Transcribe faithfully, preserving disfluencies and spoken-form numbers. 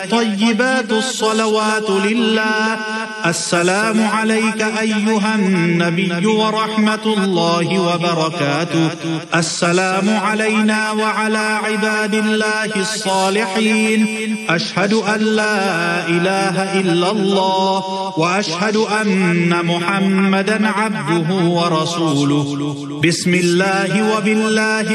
الطيبات الصلوات لله. السلام عليك أيها النبي ورحمة الله وبركاته. السلام علينا وعلى عباد الله الصالحين. أشهد أن لا إله إلا الله وأشهد أن محمدا عبده ورسوله. بسم الله وبالله